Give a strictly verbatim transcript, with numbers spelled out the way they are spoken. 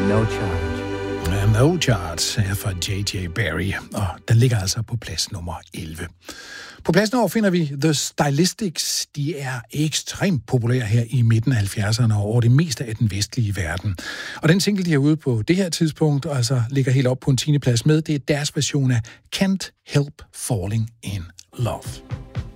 No Charge. No Charge er fra J J Barry, og den ligger altså på plads nummer elleve. På plads nummer finder vi The Stylistics. De er ekstremt populære her i midten af halvfjerdserne og over det meste af den vestlige verden. Og den single, de er ude på det her tidspunkt, altså ligger helt op på en tiende plads med, det er deres version af Can't Help Falling in Love.